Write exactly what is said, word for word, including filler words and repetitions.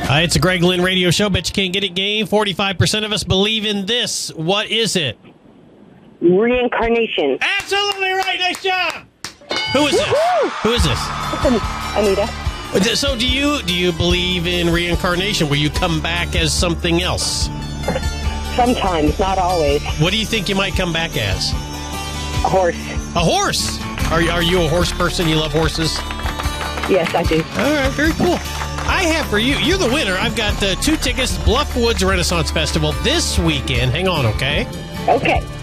Uh, it's a Greg Lynn radio show. Bet you can't get it game. forty-five percent of us believe in this. What is it? Reincarnation. Absolutely right. Nice job. Who is this? Who is this? Anita. So do you do you believe in reincarnation, where you come back as something else? Sometimes, not always. What do you think you might come back as? A horse. A horse? Are you, are you a horse person? You love horses? Yes, I do. All right, very cool. I have for you, you're the winner. I've got uh, two tickets to Bluff Woods Renaissance Festival this weekend. Hang on, okay? Okay.